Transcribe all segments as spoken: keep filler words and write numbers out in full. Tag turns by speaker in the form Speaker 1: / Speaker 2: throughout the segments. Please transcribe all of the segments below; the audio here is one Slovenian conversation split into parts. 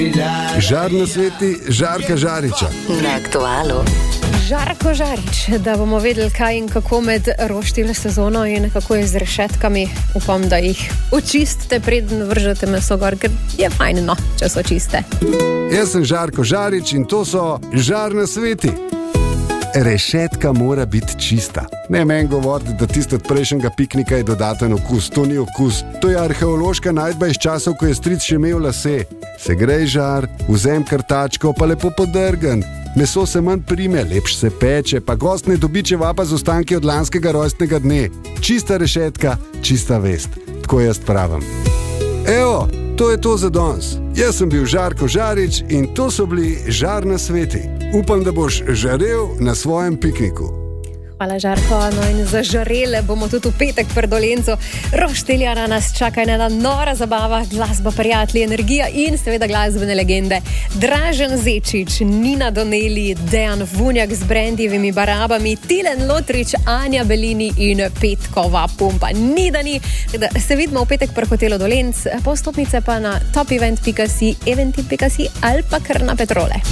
Speaker 1: Žar na sveti, Žarka Žariča.
Speaker 2: Na Aktualu.
Speaker 3: Žarko Žarič, da bomo vedeli, kaj in kako med roštilj sezono in kako je z rešetkami. Upam, da jih očistite, preden vržete meso gor, ker je fajn, no, če so čiste.
Speaker 1: Jaz sem Žarko Žarič in to so Žar na sveti. Rešetka mora biti čista. Ne meni govoriti, da tisto od prejšnjega piknika je dodaten okus. To ni okus. To je arheološka najdba iz časov, ko je stric še imel lase. Segrej žar, vzem krtačko, pa lepo podrgan. Meso se manj prime, lepš se peče, pa gost ne dobi čevapa z ostanki od lanskega rojstnega dne. Čista rešetka, čista vest. Tako jaz pravim. Evo, to je to za danes. Jaz sem bil Žarko Žarič in to so bili Žar na sveti. Upam, da boš žarel na svojem pikniku.
Speaker 3: Hvala, Žarko. No in zažarele bomo tudi v petek pri Dolencu. Roštilja na nas čaka ena nora zabava, glasba, prijatelji, energija in seveda glasbene legende. Dražen Zečič, Nina Doneli, Dejan Vunjak z brendjevimi barabami, Tilen Lotrič, Anja Belini in Petkova pumpa. Ni da ni. Da se vidimo v petek pri hotelu Dolenc, postopnice pa na topevent pika si, eventi pika si ali pa kar na Petrole.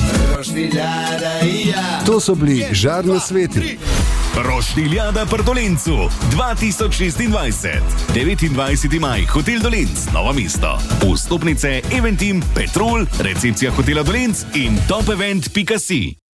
Speaker 1: To so bili Žar na sveti.
Speaker 4: Roštiljada pri Dolencu dva tisoč šestindvajset. devetindvajseti maj, hotel Dolenc, Novo mesto. Vstopnice, Eventim, Petrol, recepcija hotela Dolenc in topevent pika si.